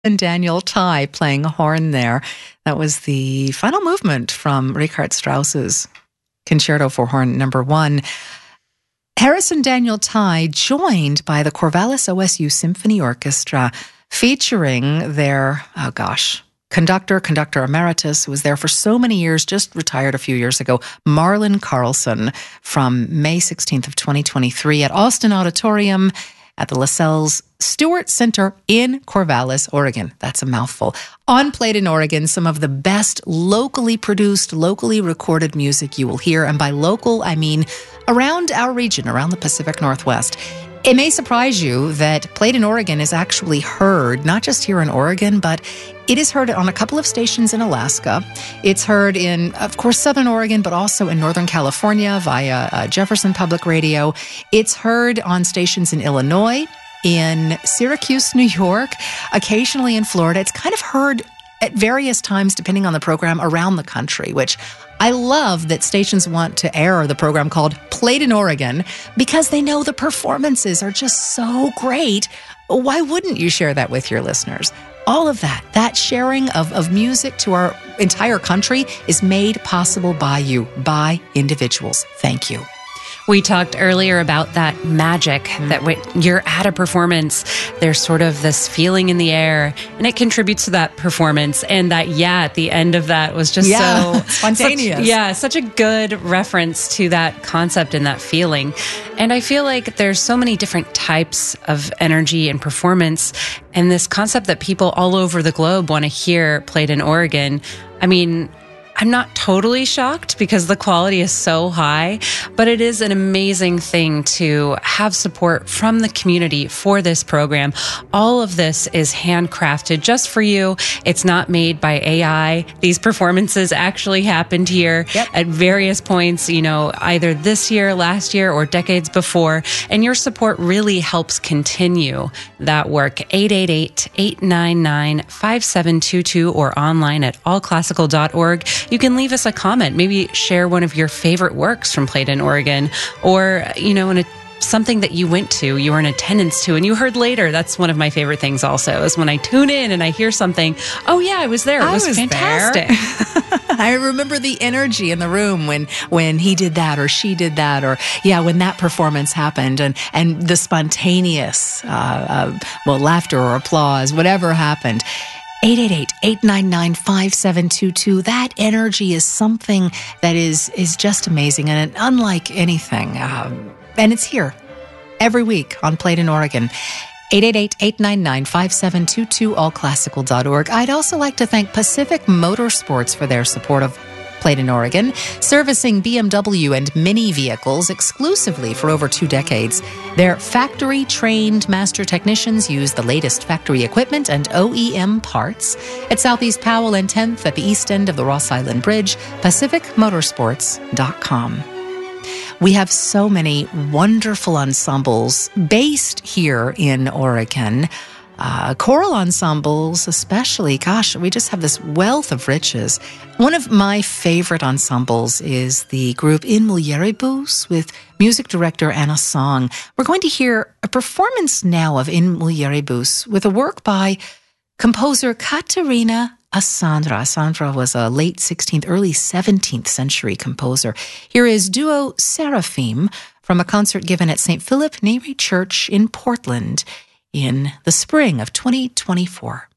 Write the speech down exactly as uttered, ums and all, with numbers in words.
and Daniel Ty playing horn there. That was the final movement from Richard Strauss's Concerto for Horn number one. Harrison Daniel Ty, joined by the Corvallis O S U Symphony Orchestra, featuring their, oh gosh, conductor, conductor emeritus, who was there for so many years, just retired a few years ago, Marlon Carlson, from May sixteenth of twenty twenty-three at Austin Auditorium at the Lascelles Stewart Center in Corvallis, Oregon. That's a mouthful. On Played in Oregon, some of the best locally produced, locally recorded music you will hear. And by local, I mean around our region, around the Pacific Northwest. It may surprise you that Played in Oregon is actually heard, not just here in Oregon, but it is heard on a couple of stations in Alaska. It's heard in, of course, Southern Oregon, but also in Northern California via uh, Jefferson Public Radio. It's heard on stations in Illinois, in Syracuse, New York, occasionally in Florida. It's kind of heard at various times, depending on the program, around the country, which I love that stations want to air the program called Played in Oregon because they know the performances are just so great. Why wouldn't you share that with your listeners? All of that, that sharing of, of music to our entire country is made possible by you, by individuals. Thank you. We talked earlier about that magic, mm-hmm. that when you're at a performance, there's sort of this feeling in the air, and it contributes to that performance. And that, yeah, at the end of that was just yeah, so spontaneous. Such, yeah, such a good reference to that concept and that feeling. And I feel like there's so many different types of energy and performance, and this concept that people all over the globe want to hear played in Oregon. I mean, I'm not totally shocked because the quality is so high, but it is an amazing thing to have support from the community for this program. All of this is handcrafted just for you. It's not made by A I. These performances actually happened here yep. at various points, you know, either this year, last year, or decades before. And your support really helps continue that work. eight eight eight, eight nine nine, five seven two two or online at all classical dot org. You can leave us a comment, maybe share one of your favorite works from Played in Oregon, or, you know, in a, something that you went to, you were in attendance to, and you heard later. That's one of my favorite things also, is when I tune in and I hear something, oh yeah, I was there. It was, was fantastic. I remember the energy in the room when, when he did that or she did that, or yeah, when that performance happened, and, and the spontaneous, uh, uh, well, laughter or applause, whatever happened. eight eight eight, eight nine nine, five seven two two. That energy is something that is is just amazing and unlike anything. Um, and it's here every week on Played in Oregon. eight eight eight, eight nine nine, five seven two two, all classical dot org. I'd also like to thank Pacific Motorsports for their support of Played in Oregon, servicing B M W and Mini vehicles exclusively for over two decades. Their factory-trained master technicians use the latest factory equipment and O E M parts. At Southeast Powell and tenth at the east end of the Ross Island Bridge, pacific motorsports dot com. We have so many wonderful ensembles based here in Oregon. Uh, choral ensembles especially, gosh, we just have this wealth of riches. One of my favorite ensembles is the group In Mulieribus with music director Anna Song. We're going to hear a performance now of In Mulieribus with a work by composer Caterina Assandra. Assandra was a late sixteenth, early seventeenth century composer. Here is Duo Seraphim from a concert given at Saint Philip Neri Church in Portland in the spring of twenty twenty-four.